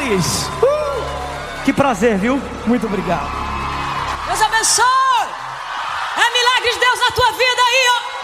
Reis. Que prazer, viu? Muito obrigado. Deus abençoe. É milagre de Deus na tua vida aí, ó.